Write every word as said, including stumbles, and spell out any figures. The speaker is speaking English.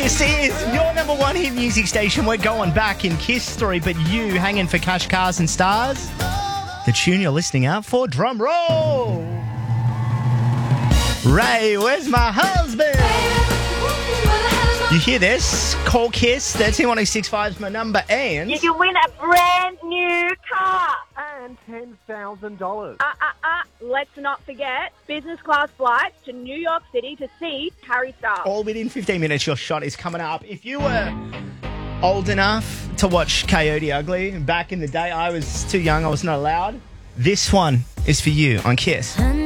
This is your number one hit music station. We're going back in history, but you hanging for cash, cars and stars. The tune you're listening out for, drum roll. Ray, where's my husband? You hear this? Call Kiss, thirteen one oh six five is my number, and You can win a brand new car. And ten thousand dollars. Uh, uh, uh, let's not forget business class flights to New York City to see Harry Styles. all within fifteen minutes, your shot is coming up. If you were old enough to watch Coyote Ugly back in the day, I was too young, I was not allowed. This one is for you on Kiss.